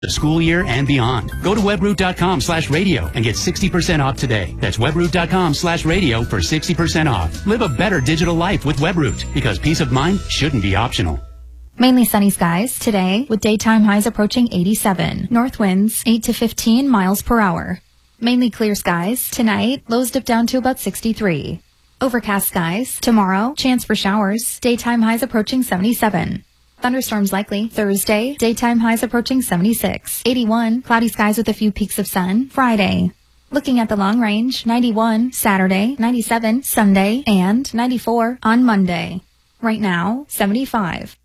the school year and beyond. Go to webroot.com/radio and get 60% off today. That's webroot.com/radio for 60% off. Live a better digital life with Webroot, because peace of mind shouldn't be optional. Mainly sunny skies today with daytime highs approaching 87. North winds 8 to 15 miles per hour. Mainly clear skies tonight. Lows dip down to about 63. Overcast skies tomorrow. Chance for showers. Daytime highs approaching 77. Thunderstorms likely Thursday. Daytime highs approaching 76. 81. Cloudy skies with a few peaks of sun Friday. Looking at the long range, 91 Saturday, 97 Sunday, and 94 on Monday. Right now, 75.